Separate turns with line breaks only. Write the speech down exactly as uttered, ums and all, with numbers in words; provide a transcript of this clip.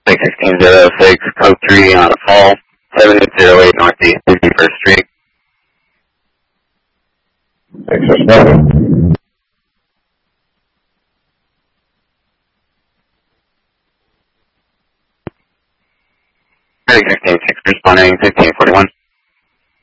six sixteen zero six, code three on a fall, seven eight zero eight Northeast fifty-first Street.
six seven.
six sixteen six responding fifteen forty-one.